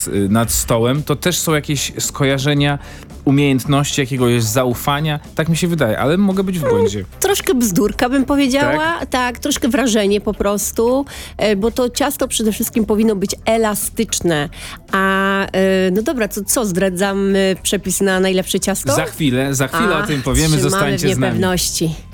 nad stołem, to też są jakieś skojarzenia, umiejętności, jakiegoś zaufania. Tak mi się wydaje, ale mogę być w błędzie. Troszkę bzdurka bym powiedziała, tak, troszkę wrażenie po prostu, bo to ciasto przede wszystkim powinno być elastyczne, a no dobra, co zdradzam przepis na najlepsze ciasto? Za chwilę o tym powiemy, trzymamy zostańcie w z nami. niepewności.